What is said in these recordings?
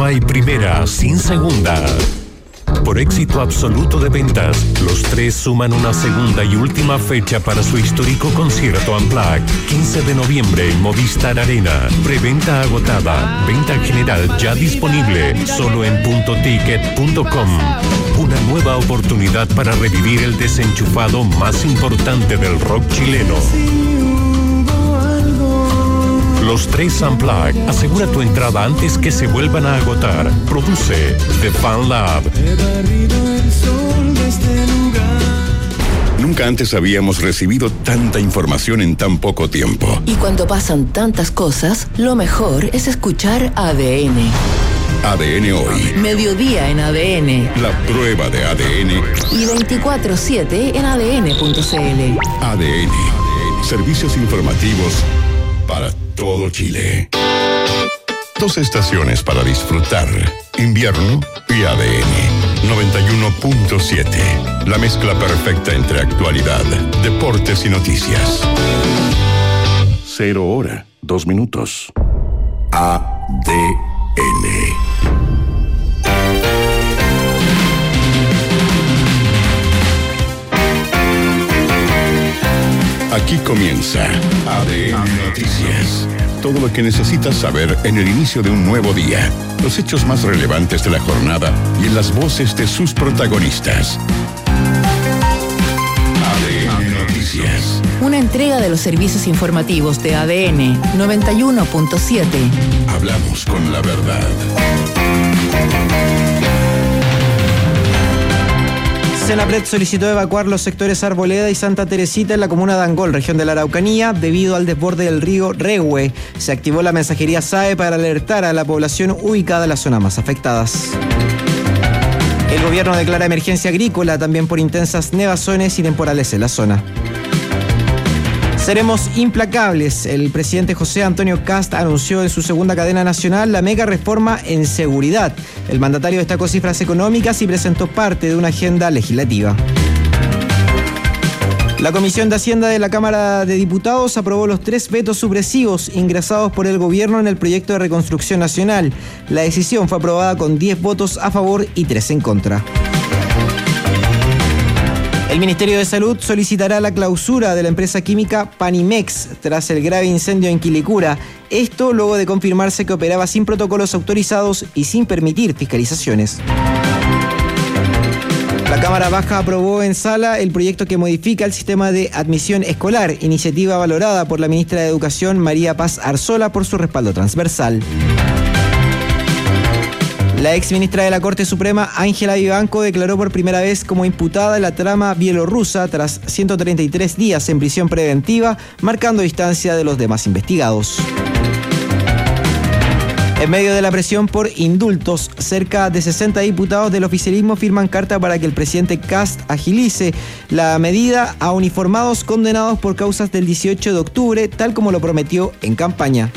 hay primera sin segunda. Por éxito absoluto de ventas, los tres suman una segunda y última fecha para su histórico concierto Unplugged, 15 de noviembre en Movistar Arena. Preventa agotada, venta general ya disponible, solo en puntoticket.com. Una nueva oportunidad para revivir el desenchufado más importante del rock chileno. Los tres Unplugged. Asegura tu entrada antes que se vuelvan a agotar. Produce The Fan Lab. Nunca antes habíamos recibido tanta información en tan poco tiempo. Y cuando pasan tantas cosas, lo mejor es escuchar ADN. ADN Hoy. Mediodía en ADN. La prueba de ADN. Y 24/7 en ADN.cl. ADN. Servicios informativos para todo Chile. Dos estaciones para disfrutar. Invierno y ADN. 91.7. La mezcla perfecta entre actualidad, deportes y noticias. 0 hora, 2 minutos. ADN. Aquí comienza ADN Noticias. Todo lo que necesitas saber en el inicio de un nuevo día. Los hechos más relevantes de la jornada y en las voces de sus protagonistas. ADN Noticias. Una entrega de los servicios informativos de ADN 91.7. Hablamos con la verdad. Senapred solicitó evacuar los sectores Arboleda y Santa Teresita en la comuna de Angol, región de la Araucanía, debido al desborde del río Rehue. Se activó la mensajería SAE para alertar a la población ubicada en las zonas más afectadas. El gobierno declara emergencia agrícola también por intensas nevazones y temporales en la zona. Seremos implacables. El presidente José Antonio Kast anunció en su segunda cadena nacional la mega reforma en seguridad. El mandatario destacó cifras económicas y presentó parte de una agenda legislativa. La Comisión de Hacienda de la Cámara de Diputados aprobó los 3 vetos supresivos ingresados por el gobierno en el proyecto de reconstrucción nacional. La decisión fue aprobada con 10 votos a favor y 3 en contra. El Ministerio de Salud solicitará la clausura de la empresa química Panimex tras el grave incendio en Quilicura. Esto luego de confirmarse que operaba sin protocolos autorizados y sin permitir fiscalizaciones. La Cámara Baja aprobó en sala el proyecto que modifica el sistema de admisión escolar, iniciativa valorada por la ministra de Educación María Paz Arzola por su respaldo transversal. La exministra de la Corte Suprema, Ángela Vivanco, declaró por primera vez como imputada en la trama bielorrusa tras 133 días en prisión preventiva, marcando distancia de los demás investigados. En medio de la presión por indultos, cerca de 60 diputados del oficialismo firman carta para que el presidente Kast agilice la medida a uniformados condenados por causas del 18 de octubre, tal como lo prometió en campaña.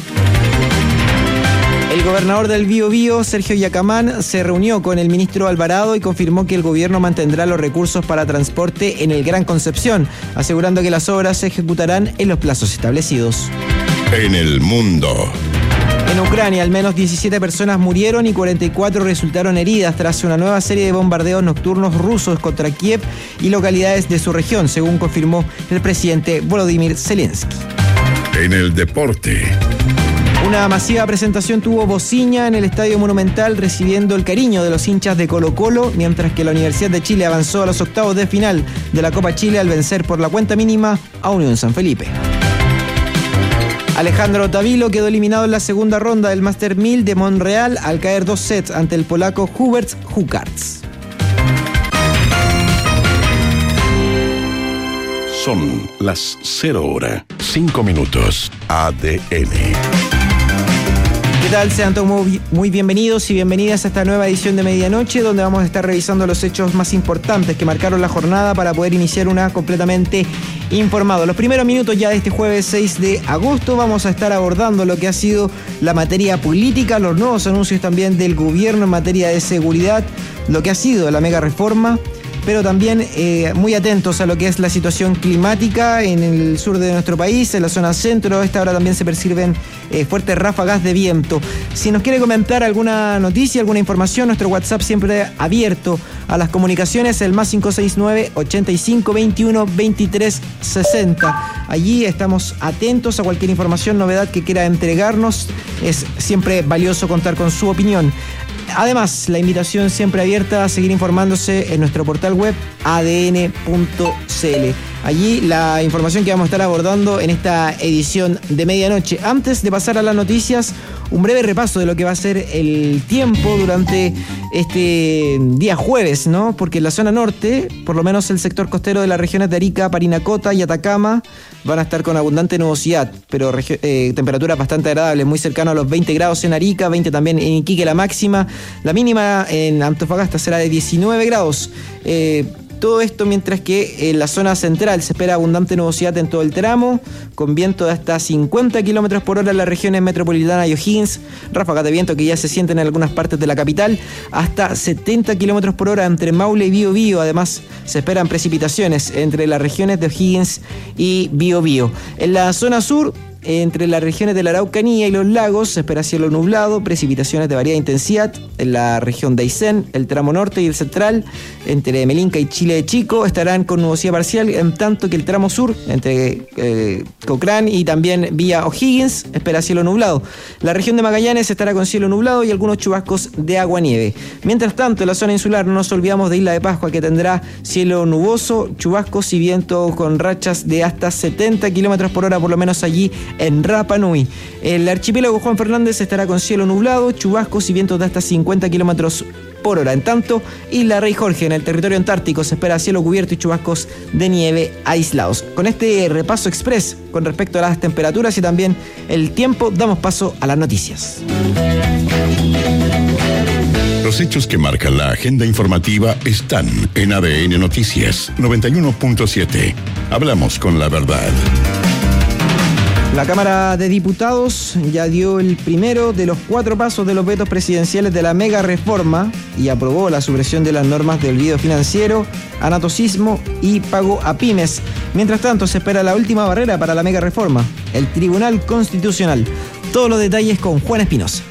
El gobernador del Biobío, Sergio Yacamán, se reunió con el ministro Alvarado y confirmó que el gobierno mantendrá los recursos para transporte en el Gran Concepción, asegurando que las obras se ejecutarán en los plazos establecidos. En el mundo. En Ucrania, al menos 17 personas murieron y 44 resultaron heridas tras una nueva serie de bombardeos nocturnos rusos contra Kiev y localidades de su región, según confirmó el presidente Volodymyr Zelensky. En el deporte. Una masiva presentación tuvo Bociña en el Estadio Monumental, recibiendo el cariño de los hinchas de Colo-Colo, mientras que la Universidad de Chile avanzó a los octavos de final de la Copa Chile al vencer por la cuenta mínima a Unión San Felipe. Alejandro Tavilo quedó eliminado en la segunda ronda del Master 1000 de Montreal al caer 2 sets ante el polaco Hubert Hurkacz. Son las 0 hora, 5 minutos. ADN. ¿Qué tal? Sean todos muy bienvenidos y bienvenidas a esta nueva edición de Medianoche, donde vamos a estar revisando los hechos más importantes que marcaron la jornada para poder iniciar una completamente informado. Los primeros minutos ya de este jueves 6 de agosto vamos a estar abordando lo que ha sido la materia política, los nuevos anuncios también del gobierno en materia de seguridad, lo que ha sido la mega reforma, pero también muy atentos a lo que es la situación climática en el sur de nuestro país, en la zona centro. A esta hora también se perciben fuertes ráfagas de viento. Si nos quiere comentar alguna noticia, alguna información, nuestro WhatsApp siempre abierto a las comunicaciones, el más 569-8521-2360. Allí estamos atentos a cualquier información, novedad que quiera entregarnos. Es siempre valioso contar con su opinión. Además, la invitación siempre abierta a seguir informándose en nuestro portal web adn.cl. Allí la información que vamos a estar abordando en esta edición de medianoche. Antes de pasar a las noticias, un breve repaso de lo que va a ser el tiempo durante este día jueves, ¿no? Porque en la zona norte, por lo menos el sector costero de las regiones de Arica, Parinacota y Atacama, van a estar con abundante nubosidad, pero temperaturas bastante agradables, muy cercano a los 20 grados en Arica, 20 también en Iquique la máxima. La mínima en Antofagasta será de 19 grados. Todo esto mientras que en la zona central se espera abundante nubosidad en todo el tramo, con viento de hasta 50 km por hora en las regiones metropolitanas y O'Higgins, ráfagas de viento que ya se sienten en algunas partes de la capital, hasta 70 km por hora entre Maule y Biobío. Además, se esperan precipitaciones entre las regiones de O'Higgins y Biobío. En la zona sur, entre las regiones de la Araucanía y los lagos, se espera cielo nublado, precipitaciones de variada intensidad. En la región de Aysén, el tramo norte y el central, entre Melinca y Chile de Chico, estarán con nubosidad parcial, en tanto que el tramo sur, entre Cochrane y también vía O'Higgins, espera cielo nublado. La región de Magallanes estará con cielo nublado y algunos chubascos de agua-nieve. Mientras tanto, en la zona insular no nos olvidamos de Isla de Pascua, que tendrá cielo nuboso, chubascos y viento con rachas de hasta 70 km por hora, por lo menos allí en Rapa Nui. El archipiélago Juan Fernández estará con cielo nublado, chubascos y vientos de hasta 50 km por hora. En tanto, Isla Rey Jorge, en el territorio antártico, se espera cielo cubierto y chubascos de nieve aislados. Con este repaso express con respecto a las temperaturas y también el tiempo, damos paso a las noticias. Los hechos que marcan la agenda informativa están en ADN Noticias 91.7. Hablamos con la verdad. La Cámara de Diputados ya dio el primero de los 4 pasos de los vetos presidenciales de la mega reforma y aprobó la supresión de las normas de olvido financiero, anatocismo y pago a pymes. Mientras tanto, se espera la última barrera para la mega reforma, el Tribunal Constitucional. Todos los detalles con Juan Espinosa.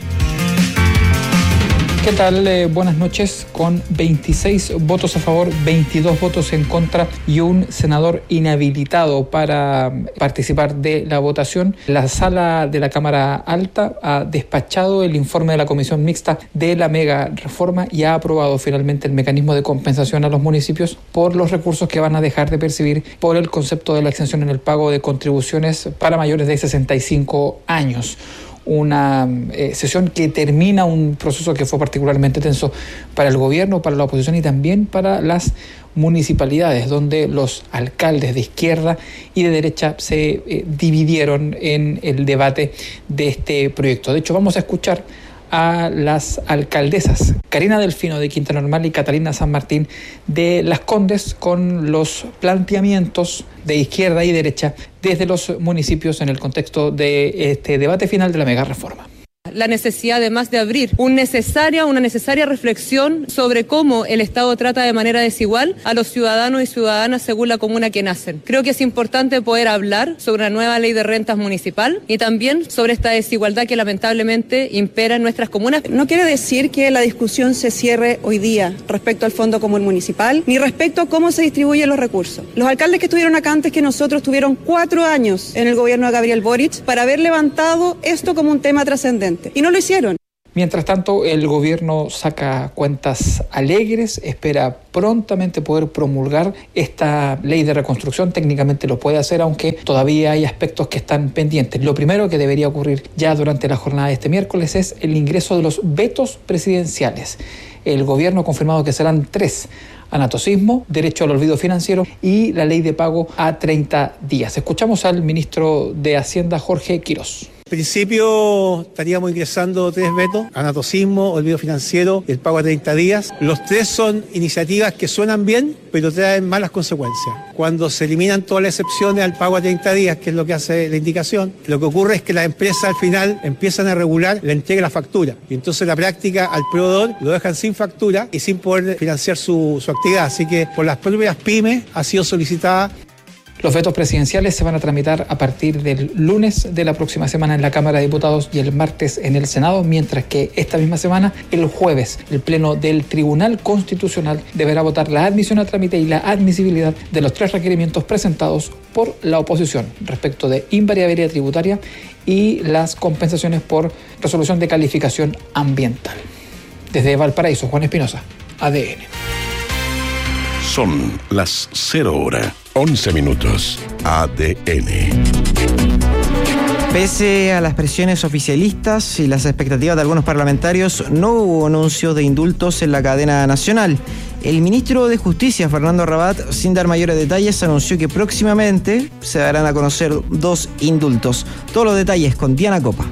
¿Qué tal? Buenas noches. Con 26 votos a favor, 22 votos en contra y un senador inhabilitado para participar de la votación, la sala de la Cámara Alta ha despachado el informe de la Comisión Mixta de la mega reforma y ha aprobado finalmente el mecanismo de compensación a los municipios por los recursos que van a dejar de percibir por el concepto de la exención en el pago de contribuciones para mayores de 65 años. Una sesión que termina un proceso que fue particularmente tenso para el gobierno, para la oposición y también para las municipalidades, donde los alcaldes de izquierda y de derecha se dividieron en el debate de este proyecto. De hecho, vamos a escuchar a las alcaldesas Karina Delfino de Quinta Normal y Catalina San Martín de Las Condes con los planteamientos de izquierda y derecha desde los municipios en el contexto de este debate final de la mega reforma. La necesidad además de abrir una necesaria reflexión sobre cómo el Estado trata de manera desigual a los ciudadanos y ciudadanas según la comuna que nacen. Creo que es importante poder hablar sobre una nueva ley de rentas municipal y también sobre esta desigualdad que lamentablemente impera en nuestras comunas. No quiere decir que la discusión se cierre hoy día respecto al Fondo Común Municipal, ni respecto a cómo se distribuyen los recursos. Los alcaldes que estuvieron acá antes que nosotros tuvieron 4 años en el gobierno de Gabriel Boric para haber levantado esto como un tema trascendente. Y no lo hicieron. Mientras tanto, el gobierno saca cuentas alegres, espera prontamente poder promulgar esta ley de reconstrucción. Técnicamente lo puede hacer, aunque todavía hay aspectos que están pendientes. Lo primero que debería ocurrir ya durante la jornada de este miércoles es el ingreso de los vetos presidenciales. El gobierno ha confirmado que serán 3. Anatocismo, derecho al olvido financiero y la ley de pago a 30 días. Escuchamos al ministro de Hacienda, Jorge Quirós. principio estaríamos ingresando 3 vetos: anatocismo, olvido financiero y el pago a 30 días. Los 3 son iniciativas que suenan bien, pero traen malas consecuencias. Cuando se eliminan todas las excepciones al pago a 30 días, que es lo que hace la indicación, lo que ocurre es que las empresas al final empiezan a regular la entrega de la factura. Y entonces en la práctica al proveedor lo dejan sin factura y sin poder financiar su actividad. Así que por las propias pymes ha sido solicitada. Los vetos presidenciales se van a tramitar a partir del lunes de la próxima semana en la Cámara de Diputados y el martes en el Senado, mientras que esta misma semana, el jueves, el Pleno del Tribunal Constitucional deberá votar la admisión a trámite y la admisibilidad de los 3 requerimientos presentados por la oposición respecto de invariabilidad tributaria y las compensaciones por resolución de calificación ambiental. Desde Valparaíso, Juan Espinosa, ADN. Son las 0:11. ADN. Pese a las presiones oficialistas y las expectativas de algunos parlamentarios, no hubo anuncios de indultos en la cadena nacional. El ministro de Justicia, Fernando Rabat, sin dar mayores detalles, anunció que próximamente se darán a conocer 2 indultos. Todos los detalles con Diana Copa.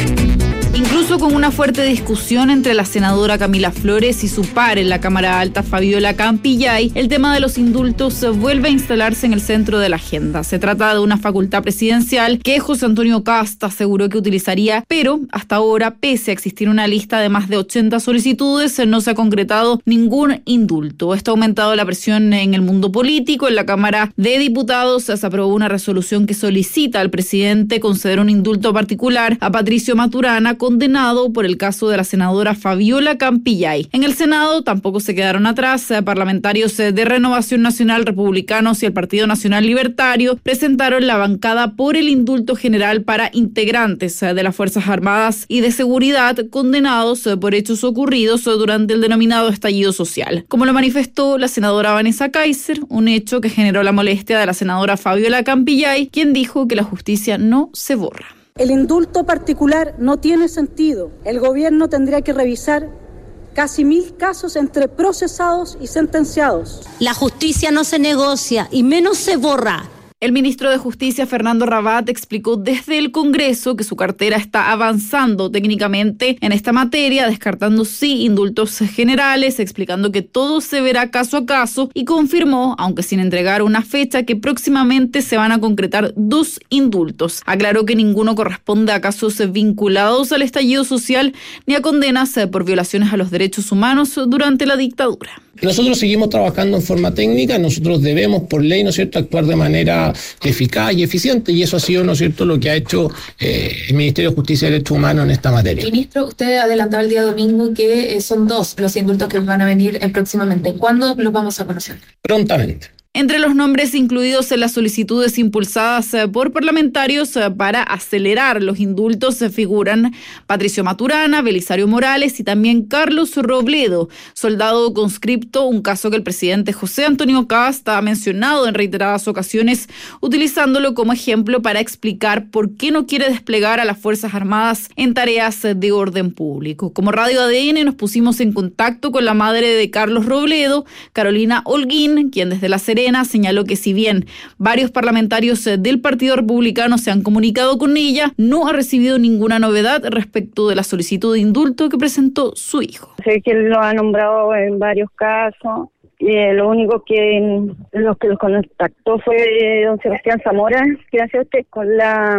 Incluso con una fuerte discusión entre la senadora Camila Flores y su par en la Cámara Alta, Fabiola Campillay, el tema de los indultos vuelve a instalarse en el centro de la agenda. Se trata de una facultad presidencial que José Antonio Kast aseguró que utilizaría, pero hasta ahora, pese a existir una lista de más de 80 solicitudes, no se ha concretado ningún indulto. Esto ha aumentado la presión en el mundo político. En la Cámara de Diputados se aprobó una resolución que solicita al presidente conceder un indulto particular a Patricio Maturana, condenado por el caso de la senadora Fabiola Campillay. En el Senado tampoco se quedaron atrás. Parlamentarios de Renovación Nacional, republicanos y el Partido Nacional Libertario presentaron la bancada por el indulto general para integrantes de las Fuerzas Armadas y de Seguridad condenados por hechos ocurridos durante el denominado estallido social. Como lo manifestó la senadora Vanessa Kaiser, un hecho que generó la molestia de la senadora Fabiola Campillay, quien dijo que la justicia no se borra. El indulto particular no tiene sentido. El gobierno tendría que revisar casi 1000 casos entre procesados y sentenciados. La justicia no se negocia y menos se borra. El ministro de Justicia, Fernando Rabat, explicó desde el Congreso que su cartera está avanzando técnicamente en esta materia, descartando sí indultos generales, explicando que todo se verá caso a caso y confirmó, aunque sin entregar una fecha, que próximamente se van a concretar 2 indultos. Aclaró que ninguno corresponde a casos vinculados al estallido social ni a condenas por violaciones a los derechos humanos durante la dictadura. Nosotros seguimos trabajando en forma técnica, nosotros debemos por ley, ¿no es cierto?, actuar de manera eficaz y eficiente, y eso ha sido, ¿no es cierto?, lo que ha hecho el Ministerio de Justicia y Derechos Humanos en esta materia. Ministro, usted adelantaba el día domingo que son 2 los indultos que van a venir próximamente. ¿Cuándo los vamos a conocer? Prontamente. Entre los nombres incluidos en las solicitudes impulsadas por parlamentarios para acelerar los indultos figuran Patricio Maturana, Belisario Morales y también Carlos Robledo, soldado conscripto, un caso que el presidente José Antonio Kast ha mencionado en reiteradas ocasiones, utilizándolo como ejemplo para explicar por qué no quiere desplegar a las Fuerzas Armadas en tareas de orden público. Como Radio ADN nos pusimos en contacto con la madre de Carlos Robledo, Carolina Holguín, quien desde La Serena señaló que si bien varios parlamentarios del Partido Republicano se han comunicado con ella, no ha recibido ninguna novedad respecto de la solicitud de indulto que presentó su hijo. Sé que él lo ha nombrado en varios casos. Y lo único que los contactó fue don Sebastián Zamora, gracias a usted, con la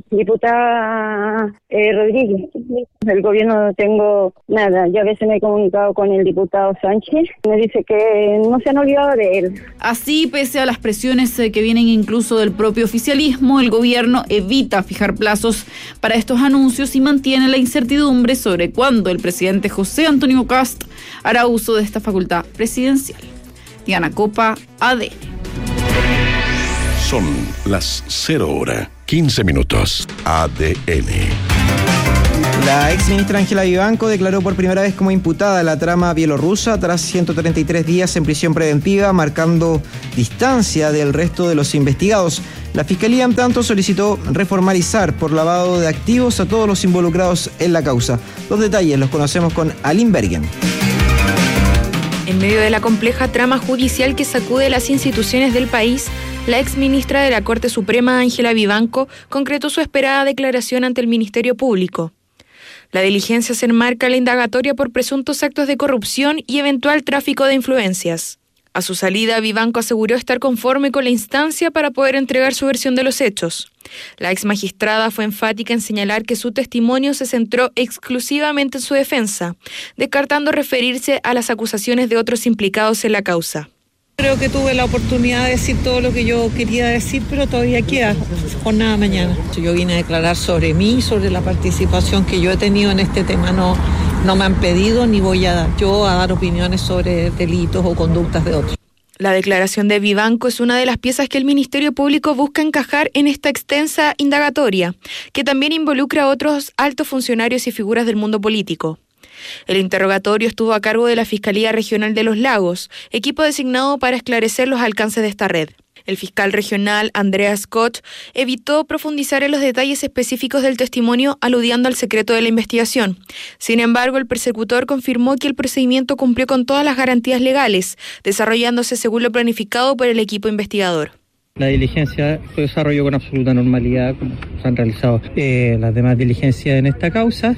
diputada Rodríguez. Del gobierno no tengo nada. Yo a veces me he comunicado con el diputado Sánchez. Me dice que no se han olvidado de él. Así, pese a las presiones que vienen incluso del propio oficialismo, el gobierno evita fijar plazos para estos anuncios y mantiene la incertidumbre sobre cuándo el presidente José Antonio Kast hará uso de esta facultad presidencial. Diana Copa, ADN. Son las 0:15. ADN. La exministra Ángela Vivanco declaró por primera vez como imputada en la trama bielorrusa tras 133 días en prisión preventiva, marcando distancia del resto de los investigados. La Fiscalía, en tanto, solicitó reformalizar por lavado de activos a todos los involucrados en la causa. Los detalles los conocemos con Aline Bergen. En medio de la compleja trama judicial que sacude las instituciones del país, La exministra de la Corte Suprema, Ángela Vivanco, concretó su esperada declaración ante el Ministerio Público. La diligencia se enmarca en la indagatoria por presuntos actos de corrupción y eventual tráfico de influencias. A su salida, Vivanco aseguró estar conforme con la instancia para poder entregar su versión de los hechos. La exmagistrada fue enfática en señalar que su testimonio se centró exclusivamente en su defensa, descartando referirse a las acusaciones de otros implicados en la causa. Creo que tuve la oportunidad de decir todo lo que yo quería decir, pero todavía queda jornada mañana. Yo vine a declarar sobre mí, sobre la participación que yo he tenido en este tema. No me han pedido ni voy a dar opiniones sobre delitos o conductas de otros. La declaración de Vivanco es una de las piezas que el Ministerio Público busca encajar en esta extensa indagatoria, que también involucra a otros altos funcionarios y figuras del mundo político. El interrogatorio estuvo a cargo de la Fiscalía Regional de Los Lagos, equipo designado para esclarecer los alcances de esta red. El fiscal regional, Andrea Scott, evitó profundizar en los detalles específicos del testimonio aludiendo al secreto de la investigación. Sin embargo, el persecutor confirmó que el procedimiento cumplió con todas las garantías legales, desarrollándose según lo planificado por el equipo investigador. La diligencia fue desarrollada con absoluta normalidad, como se han realizado las demás diligencias en esta causa,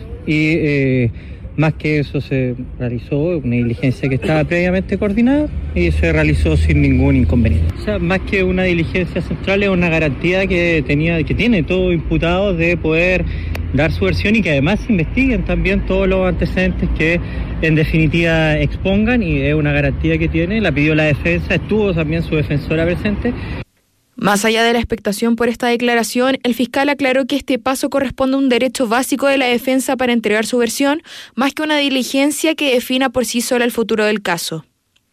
y más que eso se realizó una diligencia que estaba previamente coordinada y se realizó sin ningún inconveniente. O sea, más que una diligencia central, es una garantía que tiene todo imputado de poder dar su versión y que además investiguen también todos los antecedentes que en definitiva expongan, y es una garantía que tiene. La pidió la defensa, estuvo también su defensora presente. Más allá de la expectación por esta declaración, el fiscal aclaró que este paso corresponde a un derecho básico de la defensa para entregar su versión, más que una diligencia que defina por sí sola el futuro del caso.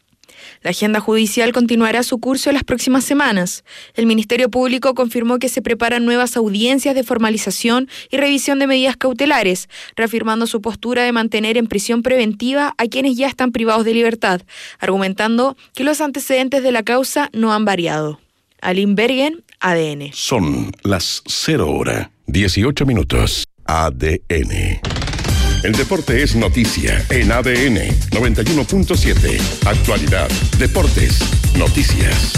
La agenda judicial continuará su curso en las próximas semanas. El Ministerio Público confirmó que se preparan nuevas audiencias de formalización y revisión de medidas cautelares, reafirmando su postura de mantener en prisión preventiva a quienes ya están privados de libertad, argumentando que los antecedentes de la causa no han variado. Aline Bergen, ADN. Son las 0:18. ADN. El deporte es noticia en ADN 91.7. Actualidad, deportes, noticias.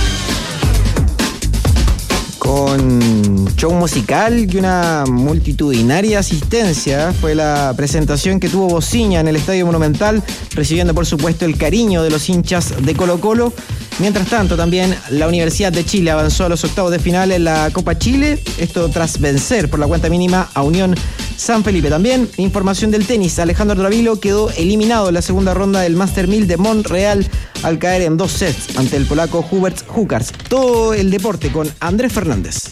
Con show musical y una multitudinaria asistencia fue la presentación que tuvo Bociña en el Estadio Monumental, recibiendo por supuesto el cariño de los hinchas de Colo-Colo. Mientras tanto, también la Universidad de Chile avanzó a los octavos de final en la Copa Chile, esto tras vencer por la cuenta mínima a Unión San Felipe. También información del tenis, Alejandro Travilo quedó eliminado en la segunda ronda del Master 1000 de Montreal al caer en 2 sets ante el polaco Hubert Hurkacz. Todo el deporte con Andrés Fernández.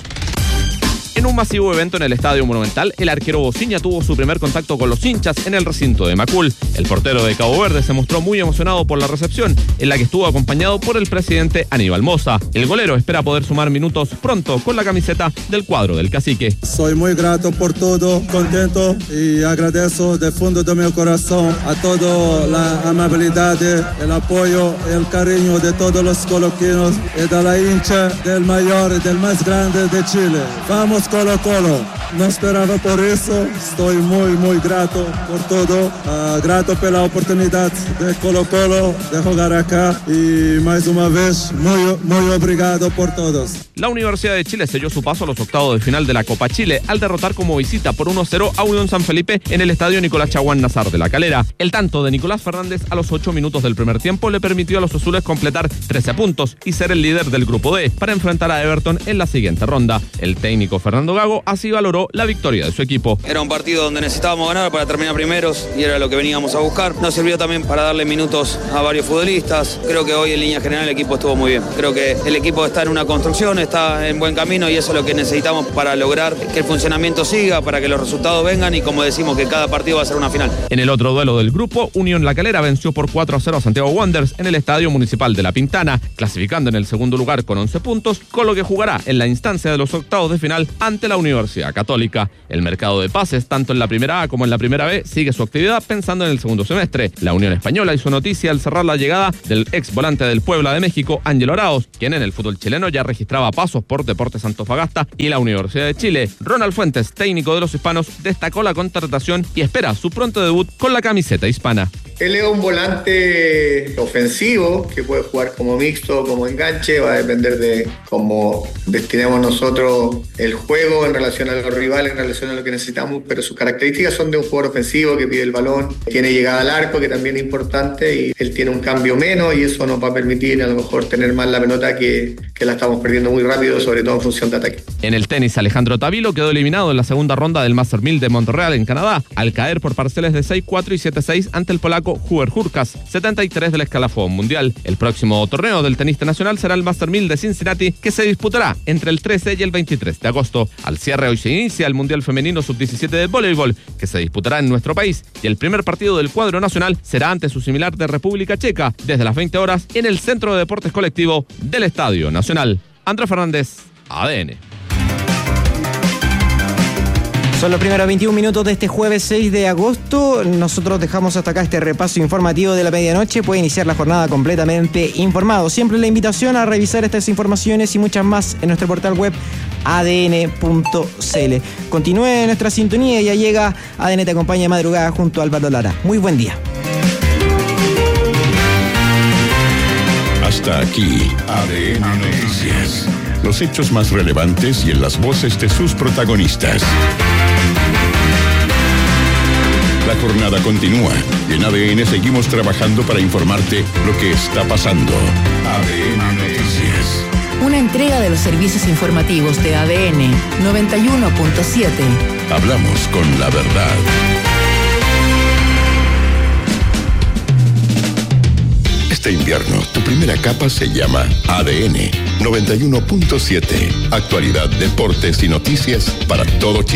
En un masivo evento en el Estadio Monumental, el arquero Bociña tuvo su primer contacto con los hinchas en el recinto de Macul. El portero de Cabo Verde se mostró muy emocionado por la recepción, en la que estuvo acompañado por el presidente Aníbal Mosa. El golero espera poder sumar minutos pronto con la camiseta del cuadro del Cacique. Soy muy grato por todo, contento, y agradezco del fondo de mi corazón a toda la amabilidad, el apoyo, el cariño de todos los coloquinos y de la hincha del mayor y del más grande de Chile. Vamos Colo-Colo, no esperaba por eso, estoy muy grato por todo, grato por la oportunidad de Colo-Colo de jugar acá, y más una vez muy obrigado por todos. La Universidad de Chile selló su paso a los octavos de final de la Copa Chile al derrotar como visita por 1-0 a Unión San Felipe en el estadio Nicolás Chaguán Nazar de La Calera. El tanto de Nicolás Fernández a los 8 minutos del primer tiempo le permitió a los azules completar 13 puntos y ser el líder del grupo D para enfrentar a Everton en la siguiente ronda. El técnico Fernando Gago así valoró la victoria de su equipo. Era un partido donde necesitábamos ganar para terminar primeros y era lo que veníamos a buscar. Nos sirvió también para darle minutos a varios futbolistas. Creo que hoy en línea general el equipo estuvo muy bien. Creo que el equipo está en una construcción, está en buen camino, y eso es lo que necesitamos para lograr que el funcionamiento siga, para que los resultados vengan, y como decimos, que cada partido va a ser una final. En el otro duelo del grupo, Unión La Calera venció por 4-0 a Santiago Wanderers en el Estadio Municipal de La Pintana, clasificando en el segundo lugar con 11 puntos, con lo que jugará en la instancia de los octavos de final ante la Universidad Católica. El mercado de pases, tanto en la primera A como en la primera B, sigue su actividad pensando en el segundo semestre. La Unión Española hizo noticia al cerrar la llegada del ex volante del Puebla de México, Ángelo Arauz, quien en el fútbol chileno ya registraba pasos por Deportes Antofagasta y la Universidad de Chile. Ronald Fuentes, técnico de los hispanos, destacó la contratación y espera su pronto debut con la camiseta hispana. Él es un volante ofensivo que puede jugar como mixto, como enganche, va a depender de cómo destinemos nosotros el juego en relación a los rivales, en relación a lo que necesitamos, pero sus características son de un jugador ofensivo que pide el balón, tiene llegada al arco, que también es importante, y él tiene un cambio menos y eso nos va a permitir a lo mejor tener más la pelota que la estamos perdiendo muy rápido, sobre todo en función de ataque. En el tenis, Alejandro Tavilo quedó eliminado en la segunda ronda del Master 1000 de Montreal en Canadá, al caer por parciales de 6-4 y 7-6 ante el polaco Hubert Hurkacz, 73 del escalafón mundial. El próximo torneo del tenista nacional será el Master 1000 de Cincinnati, que se disputará entre el 13 y el 23 de agosto. Al cierre hoy se inicia el Mundial Femenino Sub-17 de voleibol, que se disputará en nuestro país, y el primer partido del cuadro nacional será ante su similar de República Checa, desde las 20 horas en el Centro de Deportes Colectivo del Estadio Nacional. Andrés Fernández, ADN. Son los primeros 21 minutos de este jueves 6 de agosto. Nosotros dejamos hasta acá este repaso informativo de la medianoche. Puede iniciar la jornada completamente informado. Siempre la invitación a revisar estas informaciones y muchas más en nuestro portal web adn.cl. Continúe nuestra sintonía. Ya llega ADN Te Acompaña de madrugada junto a Álvaro Lara. Muy buen día. Hasta aquí, ADN Noticias. Los hechos más relevantes y en las voces de sus protagonistas. La jornada continúa y en ADN seguimos trabajando para informarte lo que está pasando. ADN Noticias. Una entrega de los servicios informativos de ADN 91.7. Hablamos con la verdad. Este invierno, tu primera capa se llama ADN 91.7. Actualidad, deportes y noticias para todo Chile.